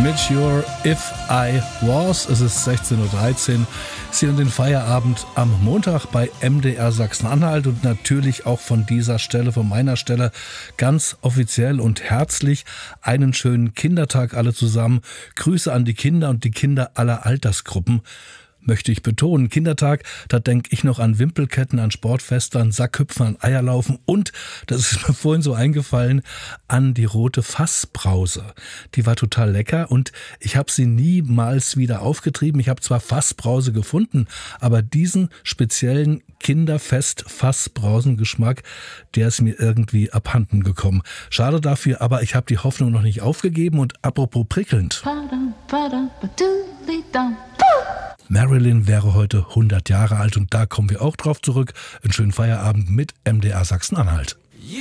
mit Your If I Was. Es ist 16.13 Uhr. Sie hören den Feierabend am Montag bei MDR Sachsen-Anhalt und natürlich auch von dieser Stelle, von meiner Stelle, ganz offiziell und herzlich einen schönen Kindertag alle zusammen. Grüße an die Kinder und die Kinder aller Altersgruppen. Möchte ich betonen. Kindertag, da denke ich noch an Wimpelketten, an Sportfeste, an Sackhüpfen, an Eierlaufen und, das ist mir vorhin so eingefallen, an die rote Fassbrause. Die war total lecker und ich habe sie niemals wieder aufgetrieben. Ich habe zwar Fassbrause gefunden, aber diesen speziellen Kinderfest-Fassbrausengeschmack, der ist mir irgendwie abhanden gekommen. Schade dafür, aber ich habe die Hoffnung noch nicht aufgegeben und apropos prickelnd. Marilyn wäre heute 100 Jahre alt und da kommen wir auch drauf zurück. Einen schönen Feierabend mit MDR Sachsen-Anhalt.